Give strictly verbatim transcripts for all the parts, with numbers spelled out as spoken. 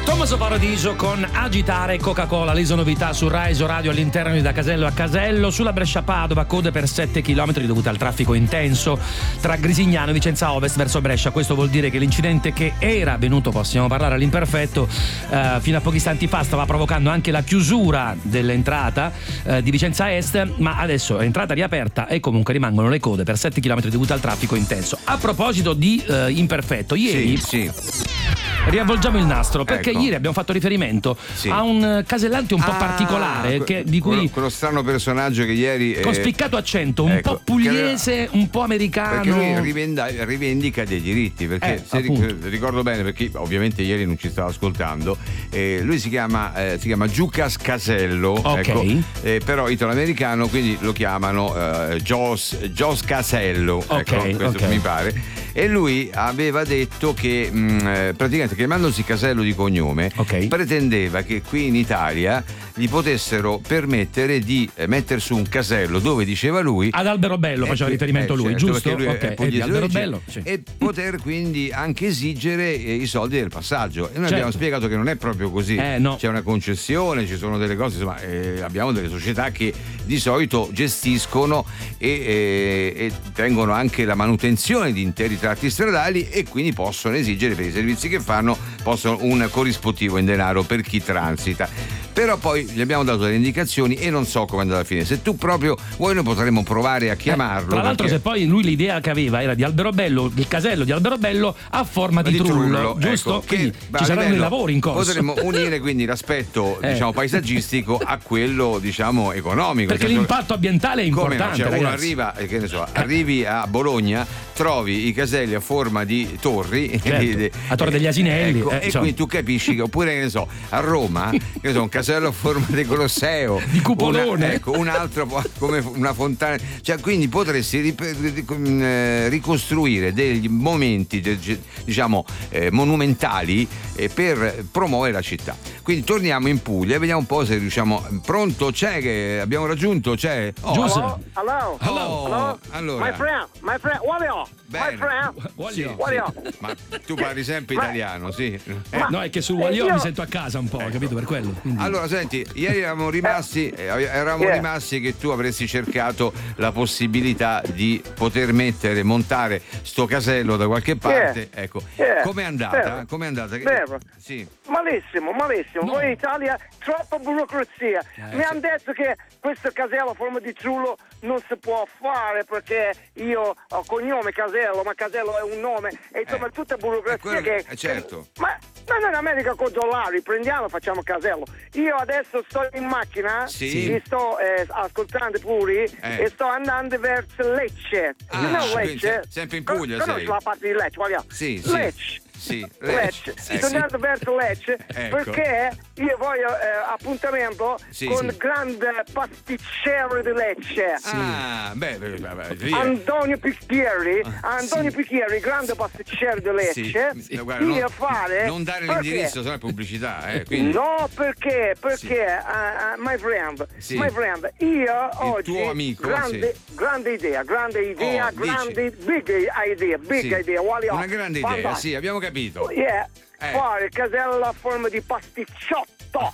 Tommaso Paradiso con Agitare Coca-Cola, le novità su Rai Radio all'interno di Da Casello a Casello. Sulla Brescia-Padova code per sette chilometri dovute al traffico intenso tra Grisignano e Vicenza Ovest verso Brescia. Questo vuol dire che l'incidente che era avvenuto, possiamo parlare all'imperfetto, eh, fino a pochi istanti fa stava provocando anche la chiusura dell'entrata eh, di Vicenza Est, ma adesso è entrata riaperta e comunque rimangono le code per sette chilometri dovute al traffico intenso. A proposito di eh, imperfetto, ieri sì, sì. riavvolgiamo il nastro perché Ecco. ieri abbiamo fatto riferimento Sì. a un casellante un po' Ah, particolare que- che, di cui quello, quello strano personaggio che ieri con eh, spiccato accento, un ecco, po' pugliese, un po' americano. perché lui rivenda- rivendica dei diritti, perché Eh, se ric- appunto. ricordo bene, perché ovviamente ieri non ci stava ascoltando, eh, lui si chiama eh, si chiama Giucas Casello, Ok. ecco, eh, però italo-americano, quindi lo chiamano eh, Jos, Jos Casello, Ok, ecco, questo ok. mi pare. E lui aveva detto che mh, eh, praticamente chiamandosi Casello di cognome, Ok. pretendeva che qui in Italia gli potessero permettere di eh, mettere su un casello dove diceva lui Ad Alberobello faceva eh, riferimento eh, lui, certo, giusto? perché lui è Ok, pugliese e di Alberobello, d'origine, sì. e poter quindi anche esigere eh, i soldi del passaggio. E noi Certo. abbiamo spiegato che non è proprio così. Eh, no. C'è una concessione, ci sono delle cose, insomma, eh, abbiamo delle società che di solito gestiscono e, e, e tengono anche la manutenzione di interi tratti stradali e quindi possono esigere per i servizi che fanno possono un corrispettivo in denaro per chi transita. Però poi gli abbiamo dato delle indicazioni e non so come andrà a finire. Se tu proprio vuoi, noi potremmo provare a chiamarlo. Eh, tra l'altro, perché- se poi lui l'idea che aveva era di Alberobello, il casello di Alberobello a forma di, trullo, giusto? ecco, Quindi che ci a saranno livello- i lavori in corso. Potremmo unire quindi l'aspetto Eh. diciamo paesaggistico a quello diciamo economico. Perché Nel senso- l'impatto ambientale è come no? importante, Cioè, uno ragazzi. arriva, eh, che ne so, arrivi a Bologna, trovi i caselli a forma di torri, Certo, a Torre degli Asinelli, ecco, eh, e insomma. quindi tu capisci che, oppure che ne so, a Roma, che ne so, un casello a forma di Colosseo, Di cupolone. una- ecco, un altro po- come una fontana, cioè quindi potresti rip- ric- eh, ricostruire degli momenti de- diciamo eh, monumentali eh, per promuovere la città. Quindi torniamo in Puglia e vediamo un po' se riusciamo. Pronto? C'è che abbiamo raggiunto? C'è? Oh, Giusto. Hello? Hello? Oh, Hello? allora. My friend, my friend, what are you? Bene. My friend? Voglio. Sì, What are sì. you? Ma tu parli sempre Ma- italiano, sì. Eh, Ma- no, è che sul eh, Wagliò io- mi sento a casa un po', capito? Per quello. Quindi- Allora, senti, ieri eravamo rimasti, eh, eravamo Yeah. rimasti che tu avresti cercato la possibilità di poter mettere, montare sto casello da qualche parte. Yeah. Ecco, Yeah. com'è andata? Vero. Com'è andata? Che- Vero. Sì. Malissimo, malissimo. No. Voi in Italia, troppa burocrazia. Eh, Mi sì. hanno detto che questo casello a forma di trullo non si può fare perché io ho cognome Casello, ma Casello è un nome. E insomma, Eh. tutta Eh, burocrazia quello- che... eh, certo. Ma ma noi in America con dollari prendiamo, facciamo casello. Io adesso sto in macchina Sì. e sto eh, ascoltando pure Eh. e sto andando verso Lecce. Ah, You know quindi Lecce? se- sempre in Puglia Conosci sei? la parte di Lecce, voglio. Sì, sì. Lecce. Sì, Lecce, Sì, sto sì. andando verso Lecce Ecco. perché io voglio eh, appuntamento Sì, con sì. il grande pasticcere di Lecce. Ah, beh, beh, beh, beh, via. Antonio Picchieri, Antonio Picchieri, grande pasticcere di Lecce, Sì, sì. Guarda, io non, fare non dare perché- l'indirizzo, sennò è pubblicità, eh, quindi. No, perché? Perché, uh, uh, my friend, Sì. my friend, io oggi tuo amico, grande, grande idea, grande idea, Oh, dici. grande, big idea, big Sì. idea, quali ho? Una grande idea, Fantastico. sì, abbiamo capito. Yeah, Eh. fare casello a forma di pasticciotto.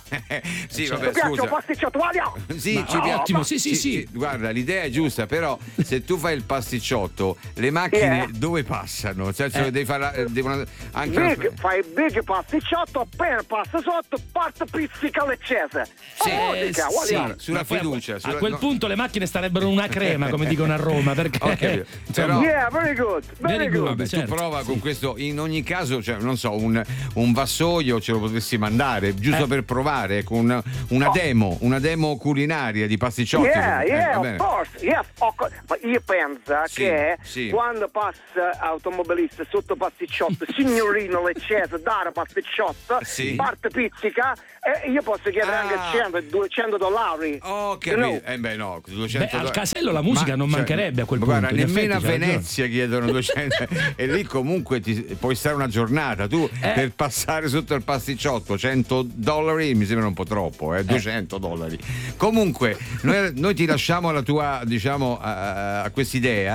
Sì, Certo. vabbè, Ti piace un scusa. pasticciotto, quali ho? Sì, Ma- ci ah, piace. ottimo, sì, sì, sì. Guarda, l'idea è giusta, però se tu fai il pasticciotto, le macchine Yeah. dove passano? Nel senso Eh. che devi farla, eh, devono anche Big, fai big pasticciotto, appena passa sotto, parte pizzica leccese. Sì, musica, Eh, quali sì. ho? sulla Ma poi a- fiducia, A, sulla- quel no. punto le macchine starebbero una crema, come dicono a Roma, perché Ok, insomma, però- Yeah, very good, very, Very good. good. Vabbè, certo, tu prova sì. con questo, in ogni caso, cioè, non so, un, un vassoio ce lo potresti mandare, giusto Eh. per provare, con una, una demo, una demo culinaria di pasticciocchi. Yeah, Eh, yeah, va of bene. course. Yeah, of course. Ma io penso Sì, che sì. quando passa automobilista sotto pasticciotto, signorino leccese, dare pasticciotto, Sì. parte pizzica, e io posso chiedere Ah. anche cento, duecento dollari. Oh, You capito. know? Eh beh, no, duecento Beh, al dollari. casello la musica non mancherebbe a quel guarda, punto, in nemmeno a effetti, c'ha ragione. Venezia chiedono duecento e lì comunque ti, puoi stare una giornata. Tu Eh. per passare sotto il pasticciotto cento dollari mi sembra un po' troppo, eh, duecento dollari. Comunque, noi, noi ti lasciamo alla tua, diciamo, a, a quest'idea.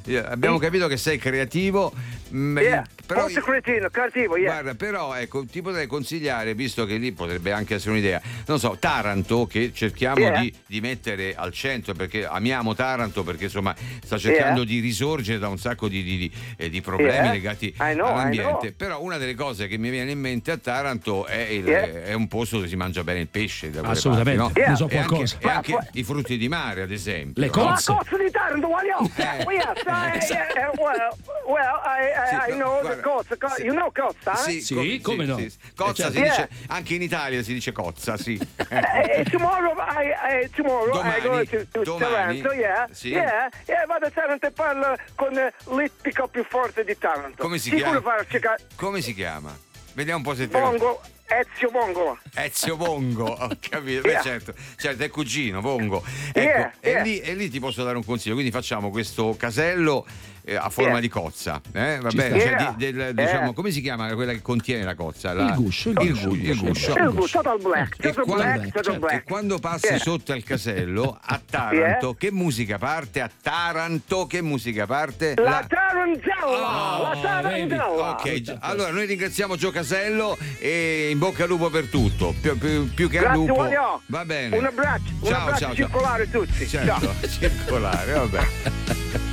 eh, abbiamo capito che sei creativo. mh, Yeah. però Molto cretino, creativo, yeah. Guarda, però ecco, ti potrei consigliare, visto che lì potrebbe anche essere un'idea, non so, Taranto, che cerchiamo Yeah. di, di mettere al centro, perché amiamo Taranto, perché insomma sta cercando Yeah. di risorgere da un sacco di, di- di- eh, di problemi Yeah. legati I know, I all'ambiente. know. Però una delle cose che mi viene in mente a Taranto è, il- Yeah. è un posto dove si mangia bene il pesce. Da quelle Assolutamente, parti, no? ne so E anche, qualcosa. e anche Ma- i frutti di mare, ad esempio. Le no? La cozze. cozza di Taranto, voglio. Eh. Well, yes, I, uh, well, well, I, I, Sì, I no, know guarda, the cozza. Co- sì. You know cozza? eh? Sì, Sì, come no? Cozza Eh, si certo. dice, anche in Italia si dice cozza, sì. Eh, tomorrow, I, I, tomorrow Domani, I go to, to domani, Taranto, yeah, sì. yeah, yeah, vado a Taranto e parlo con eh, l'ittico più forte di Taranto. Come si Sicuro chiama? farci ca- Come si chiama? Vediamo un po' se te Bongo, Ezio Bongo. Ezio Bongo, ho capito. Beh, Yeah. certo, certo, è cugino, Bongo. Ecco, Yeah, e, yeah. Lì, e lì ti posso dare un consiglio. Quindi facciamo questo casello eh, a forma Yeah. di cozza. Eh? Va Ci bene? sta. Cioè, Yeah. di- del- diciamo, Yeah. come si chiama quella che contiene la cozza? La- Il guscio, il il, guscio, gu- il il guscio. guscio. Il gusto, total black, E total quando, black, total certo, black. e quando passi Yeah. sotto al casello a Taranto, che musica parte? A Taranto, che musica parte? La Tarantella, Oh, la Tarantella. Ok, gi- allora noi ringraziamo Gio Casello e in bocca al lupo per tutto. Più, più- più che al Grazie, lupo. voglio. Va bene. Un abbraccio, un Ciao, abbraccio ciao, ciao. circolare a tutti. Certo, Ciao. circolare, vabbè.